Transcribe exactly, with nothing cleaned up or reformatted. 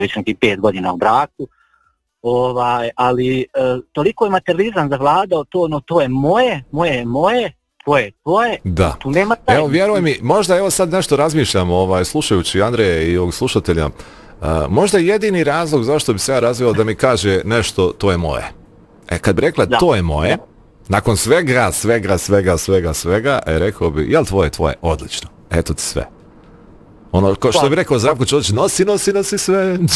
već neki pet godina u braku, ovaj, ali e, toliko je materializam zavladao to, no to je moje, moje je moje, tvoje je tvoje, da. Tu nema taj. Evo, vjeruj mi, možda evo sad nešto razmišljam, ovaj, slušajući Andreje i ovog slušatelja, uh, možda jedini razlog zašto bi se ja razvio da mi kaže nešto, to je moje. E, kad bi rekla, da. To je moje, da. Nakon svega, svega, svega, svega, svega, e, rekao bi, jel tvoje, tvoje, odlično, eto ti sve. Ono, ko što bi rekao Zdravko Čolić, nosi, nosi, nosi sve.